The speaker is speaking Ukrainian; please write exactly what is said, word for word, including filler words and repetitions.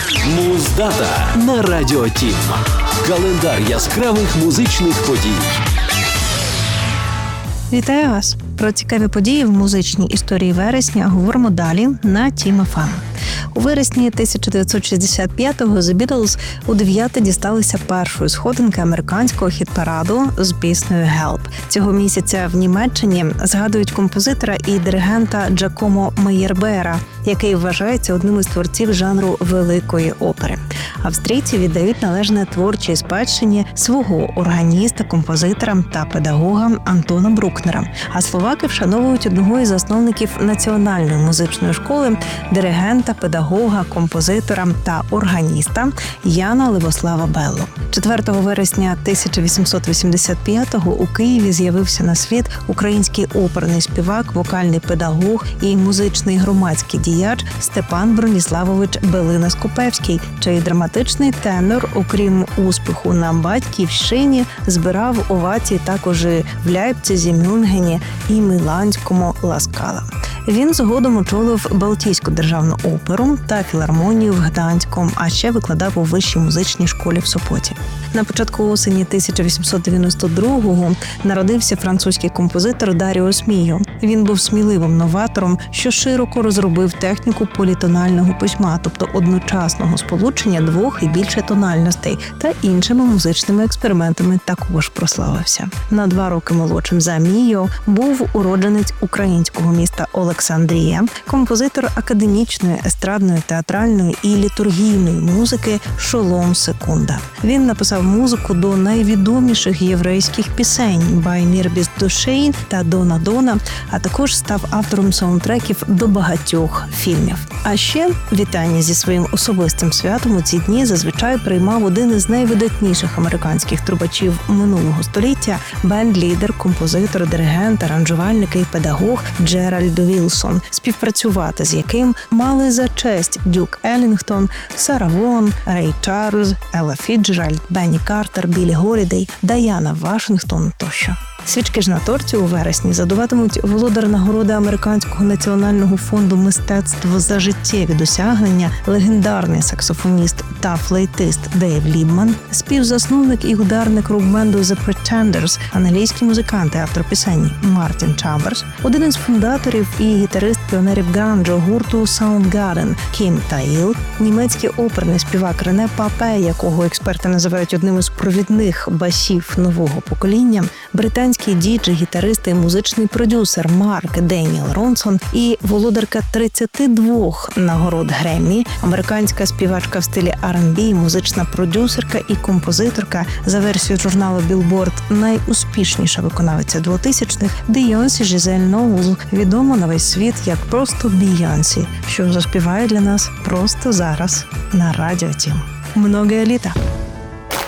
Муздата на Радіо Тім. Календар яскравих музичних подій. Вітаю вас! Про цікаві події в музичній історії вересня говоримо далі на Тім еф ем. У вересні тисяча дев'ятсот шістдесят п'ятого The Beatles у дев'яте дісталися першої сходинки американського хіт-параду з піснею «Help». Цього місяця в Німеччині згадують композитора і диригента Джакомо Мейєрбеера, який вважається одним із творців жанру великої опери. Австрійці віддають належне творчій спадщині свого органіста, композитора та педагога Антона Брукнера. А словаки вшановують одного із засновників Національної музичної школи, диригента, педагога, композитора та органіста Яна Левослава Беллу. четвертого вересня тисяча вісімсот вісімдесят п'ятого у Києві з'явився на світ український оперний співак, вокальний педагог і музичний громадський діяч Степан Броніславович Белина-Скупевський, чий драматичний тенор, окрім успіху на Батьківщині, збирав овації також і в Ляйпцизі, Мюнхені і Міланському Ла Скала. Він згодом очолив Балтійську державну оперу та філармонію в Гданську, а ще викладав у Вищій музичній школі в Сопоті. На початку осені тисяча вісімсот дев'яносто другого народився французький композитор Даріус Мійо. Він був сміливим новатором, що широко розробив техніку політонального письма, тобто одночасного сполучення двох і більше тональностей, та іншими музичними експериментами також прославився. На два роки молодшим за Мійо був уродженець українського міста Олександрія, композитор академічної, естрадної, театральної і літургійної музики Шолом Секунда. Він написав музику до найвідоміших єврейських пісень «Баймір біз душейн» та «Дона Дона», а також став автором саундтреків до багатьох фільмів. А ще вітання зі своїм особистим святом у ці дні зазвичай приймав один із найвидатніших американських трубачів минулого століття – бенд-лідер, композитор, диригент, аранжувальник і педагог Джеральд Вілсон, співпрацювати з яким мали за честь Дюк Еллінгтон, Сара Вон, Рей Чарльз, Елла Фіцджеральд, Бенні Картер, Біллі Голідей, Даяна Вашингтон тощо. Свічки ж на торті у вересні задуватимуть володар нагороди Американського національного фонду мистецтв за життєві досягнення, легендарний саксофоніст та флейтист Дейв Лібман, співзасновник і ударник рок-бенду The Pretenders, англійський музикант і автор пісень Мартін Чамберс, один із фундаторів і гітарист піонерів гранжу гурту Soundgarden Кім Таїл, німецький оперний співак Рене Папе, якого експерти називають одним із провідних басів нового покоління, британський діджей, гітарист і музичний продюсер Марк Деніел Ронсон і володарка тридцяти двох нагород Греммі, американська співачка в стилі ар енд бі, музична продюсерка і композиторка, за версією журналу Billboard найуспішніша виконавиця двотисячних Бейонсі Жизель Ноулз, відома на весь світ як просто Бійонсі, що заспіває для нас просто зараз на Радіо Тім. Многое літа!